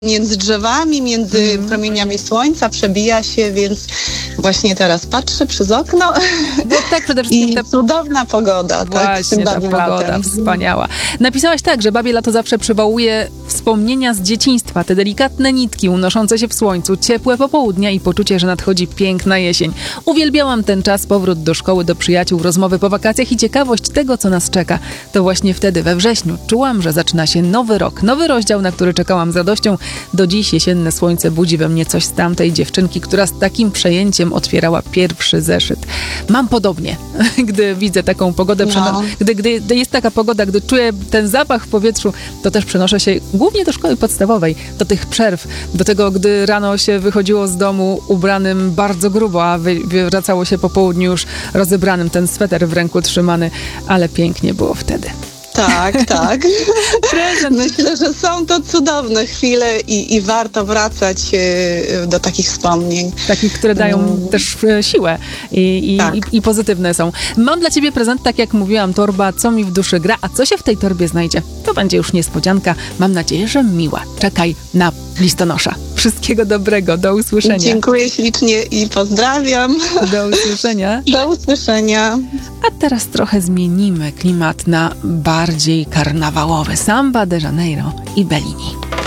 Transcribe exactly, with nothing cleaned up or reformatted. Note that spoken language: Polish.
między drzewami, między mm. promieniami słońca, przebija się, więc właśnie teraz patrzę przez okno. No tak, przede wszystkim i ta... cudowna pogoda. Właśnie, tak, ta pogoda latem. Wspaniała. Napisałaś tak, że babie lato zawsze przywołuje wspomnienia z dzieciństwa, te delikatne nitki unoszące się w słońcu, ciepłe popołudnia i poczucie, że nadchodzi piękna jesień. Uwielbiałam ten czas, powrót do szkoły, do przyjaciół, rozmowy po wakacjach i ciekawość tego, co nas czeka. To właśnie wtedy, we wrześniu, czułam, że zaczyna się nowy rok, nowy rozdział, na który czekałam z radością. Do dziś jesienne słońce budzi we mnie coś z tamtej dziewczynki, która z takim przejęciem otwierała pierwszy zeszyt. Mam podobnie, gdy widzę taką pogodę, no. gdy, gdy, gdy jest taka pogoda, gdy czuję ten zapach w powietrzu, to też przenoszę się głównie do szkoły podstawowej, do tych przerw, do tego, gdy rano się wychodziło z domu ubranym bardzo grubo, a wracało się po południu już rozebranym, ten sweter w ręku trzymany, ale pięknie było wtedy. Tak, tak. Myślę, że są to cudowne chwile i, i warto wracać y, do takich wspomnień. Takich, które dają mm. też siłę i, i, tak. i, i pozytywne są. Mam dla ciebie prezent, tak jak mówiłam, torba Co mi w duszy gra, a co się w tej torbie znajdzie? To będzie już niespodzianka. Mam nadzieję, że miła. Czekaj na listonosza. Wszystkiego dobrego. Do usłyszenia. Dziękuję ślicznie i pozdrawiam. Do usłyszenia. Do usłyszenia. A teraz trochę zmienimy klimat na bardziej karnawałowy. Samba de Janeiro i Bellini.